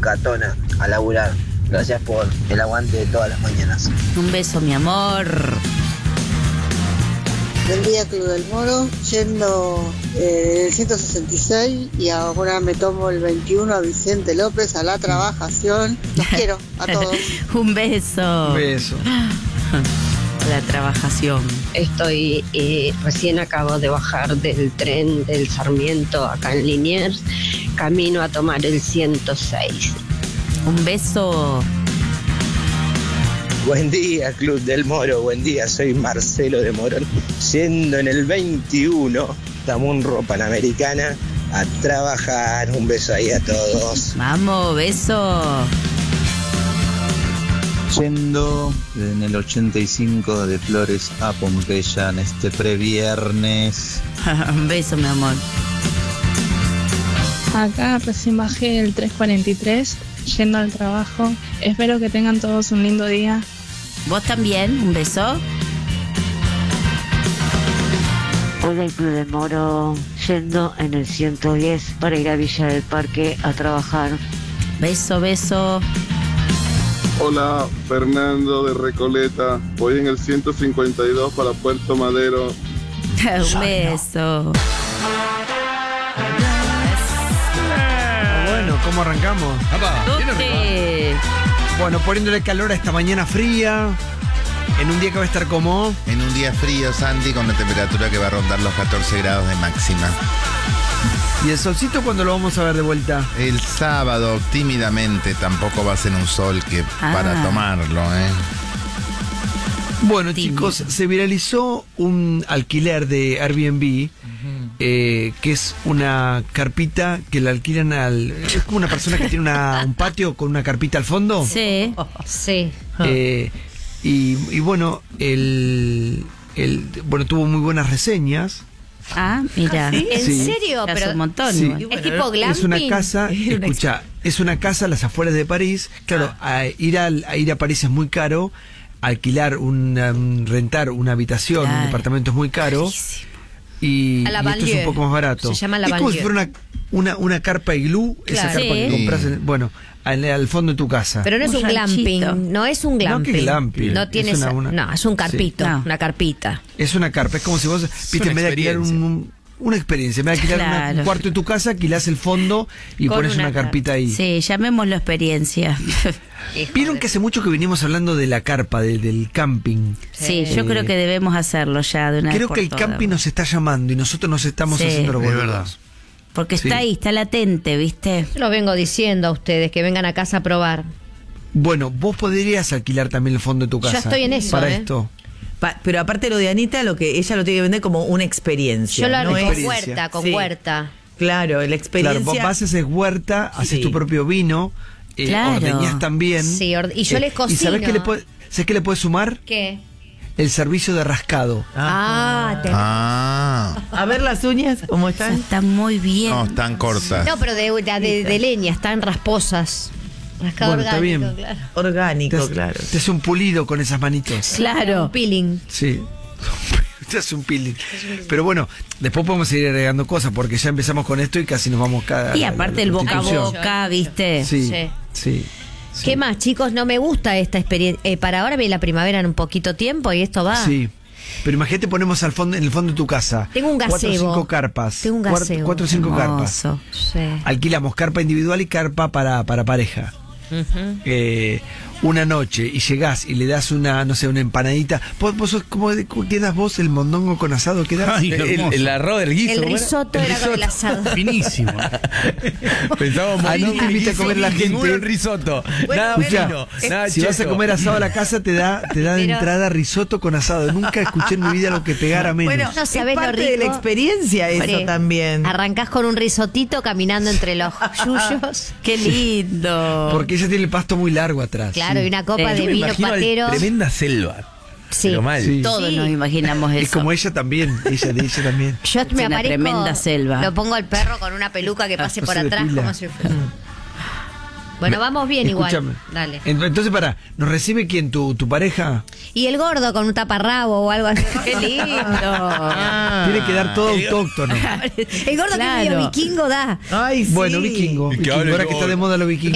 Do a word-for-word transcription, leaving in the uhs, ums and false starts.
Catona a laburar. Gracias por el aguante de todas las mañanas. Un beso, mi amor. Buen día, Club del Moro, yendo eh, el ciento sesenta y seis y ahora me tomo el veintiuno a Vicente López a la trabajación. Los quiero a todos. Un beso. Un beso. La trabajación. Estoy, eh, recién acabo de bajar del tren del Sarmiento acá en Liniers, camino a tomar el ciento seis. Un beso. Buen día, Club del Moro, buen día, soy Marcelo de Morón, yendo en el veintiuno, Tamunro Panamericana, a trabajar. Un beso ahí a todos. Vamos, beso. Yendo en el ochenta y cinco de Flores a Pompeya en este previernes. Un beso, mi amor. Acá recién bajé el tres cuarenta y tres, yendo al trabajo. Espero que tengan todos un lindo día. Vos también, un beso. Hola, el Club del Moro, yendo en el ciento diez para ir a Villa del Parque a trabajar. Beso, beso. Hola, Fernando de Recoleta. Voy en el ciento cincuenta y dos para Puerto Madero. Un beso. Bueno, ¿cómo arrancamos? Tuti. Bueno, poniéndole calor a esta mañana fría, en un día que va a estar como... En un día frío, Santi, con una temperatura que va a rondar los catorce grados de máxima. ¿Y el solcito cuándo lo vamos a ver de vuelta? El sábado, tímidamente, tampoco va a ser un sol que Ah. para tomarlo, ¿eh? Bueno, Tímido. chicos, se viralizó un alquiler de Airbnb, eh, que es una carpita que la alquilan al... Es como una persona que tiene una, un patio con una carpita al fondo. Sí. Sí. Eh, y, y bueno, el, el bueno tuvo muy buenas reseñas. Ah, mira. ¿En Sí. serio? Ya Pero son un montón. Sí. igual. es tipo glamping. Es una casa, escucha, es una casa a las afueras de París. Claro, a ir, al, a ir a París es muy caro. Alquilar, un, um, rentar una habitación, Claro. un departamento es muy caro. Carísimo. Y, A la y esto es un banlieue. poco más barato. Se llama la es como si banlieue. fuera una, una, una carpa iglú, esa Claro. carpa Sí. que compras, en- bueno, al, al fondo de tu casa. Pero no es Un un, glamping, ranchito. no es un No, glamping. ¿qué glamping? No tiene Es una- esa- una- no, es un carpito, Sí. No. una carpita. Es una carpa, es como si vos, viste, una en vez de alquilar experiencia. un, un- una experiencia, en vez de alquilar una- Claro. un cuarto de tu casa, alquilás el fondo y Con pones una una carpita ahí. Sí, llamémoslo experiencia. Vieron que hace mucho que venimos hablando de la carpa, de- del camping. Sí, yo Eh, creo que debemos hacerlo ya de una vez Creo por que el todas. camping nos está llamando y nosotros nos estamos Sí. haciendo los Es boludos. verdad. Porque Sí. está ahí, está latente, ¿viste? Yo lo vengo diciendo a ustedes, que vengan a casa a probar. Bueno, vos podrías alquilar también el fondo de tu Ya casa. estoy en eso, Para ¿eh? esto. Pa- pero aparte lo de Anita, lo que ella lo tiene que vender como una experiencia. Yo lo haré no con es- experiencia. huerta, con Sí. huerta. Claro, la Claro, experiencia. vos vas, haces huerta, haces Sí. tu propio vino, eh, Claro. ordeñás también. Sí, orde- y yo les ¿Y cocino. sabés qué le puede, sabés qué le puedes sumar? ¿Qué? El servicio de rascado. Ah, te- Ah, A ver las uñas, ¿cómo Esa están? está muy bien. no, están cortas. No, pero de, de, de- de leña, están rasposas. Rascado Bueno, está orgánico, bien. claro. Te, Orgánico, hace- claro. te hace un pulido con esas manitos. Claro. Un peeling. Sí. Te hace un peeling. Pero bueno, después podemos seguir agregando cosas porque ya empezamos con esto y casi nos vamos cada. Y aparte el boca a boca, ¿viste? Sí, Sí. sí. sí. ¿Qué más, chicos? No me gusta esta experiencia. Eh, para ahora viene la primavera en un poquito tiempo y esto va. Sí. Pero imagínate, ponemos al fondo, en el fondo de tu casa. Tengo un Cuatro o gazebo. cinco carpas. Tengo un Cuatro- gazebo. Cuatro o cinco carpas. Hermoso. Sí. Alquilamos carpa individual y carpa para, para pareja. Ujú. Eh, una noche y llegás y le das una, no sé, una empanadita. ¿Vos, vos sos, ¿cómo quedas vos el mondongo con asado? ¿Qué das? Ay, Eh, hermoso. el- el arroz del guiso. El ¿cómo era? risotto era con el asado. Finísimo. Pensábamos Ah, no morir te invita a guiso, comer la ninguno gente. en risotto. Bueno, nada Escuchá, bueno, nada si vas a cheto. comer asado a la casa, te da, te da de Pero- entrada risotto con asado. Nunca escuché en mi vida lo que pegara menos. Bueno, No es sabés lo parte de la rico. experiencia eso Sí. también. Arrancás con un risotito caminando entre los yuyos. Qué lindo. Porque ella tiene el pasto muy largo atrás. Claro, sí. y una copa Sí. de Yo me vino imagino al- patero. Tremenda selva. Sí. Pero mal. Sí. Todos Sí. nos imaginamos eso. Es como ella también, ella de ella también. Yo Es me una aparezco, tremenda selva. Lo pongo al perro con una peluca que pase No por se atrás depila. como si fuera. Bueno, Me- vamos bien Escúchame. igual. Dale. Ent- Entonces, para, ¿nos recibe quién? ¿Tu, tu pareja? Y el gordo con un taparrabo o algo así. Qué lindo. Tiene que dar todo autóctono. El gordo que Claro. es medio vikingo da. Ay, sí. Bueno, vikingo. Que vikingo. hable Ahora que todo. está de moda lo vikingo.